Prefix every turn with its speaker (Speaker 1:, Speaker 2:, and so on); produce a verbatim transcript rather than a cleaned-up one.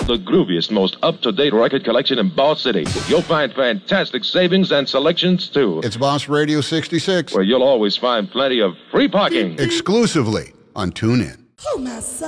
Speaker 1: the grooviest, most up-to-date record collection in Boss City. You'll find fantastic savings and selections, too.
Speaker 2: It's Boss Radio sixty-six.
Speaker 1: Where you'll always find plenty of free parking.
Speaker 2: Exclusively on TuneIn.
Speaker 3: Oh, my son.